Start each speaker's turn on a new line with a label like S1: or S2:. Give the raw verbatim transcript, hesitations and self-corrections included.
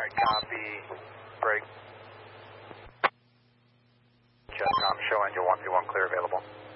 S1: Alright, copy. Break. Jetcom, show engine one two one clear available.